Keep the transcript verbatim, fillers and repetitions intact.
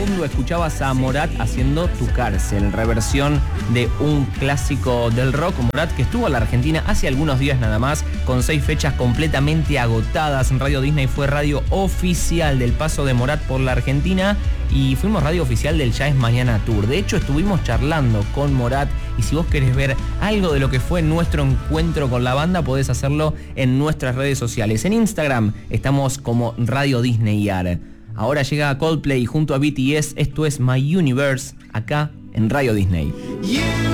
segundo escuchabas a Morat haciendo Tu Cárcel, reversión de un clásico del rock. Morat, que estuvo en la Argentina hace algunos días nada más, con seis fechas completamente agotadas. Radio Disney fue radio oficial del paso de Morat por la Argentina y fuimos radio oficial del Ya es Mañana Tour. De hecho, estuvimos charlando con Morat y si vos querés ver algo de lo que fue nuestro encuentro con la banda, podés hacerlo en nuestras redes sociales. En Instagram estamos como Radio Disney R. Ahora llega Coldplay junto a B T S. Esto es My Universe, acá en Radio Disney. Yeah.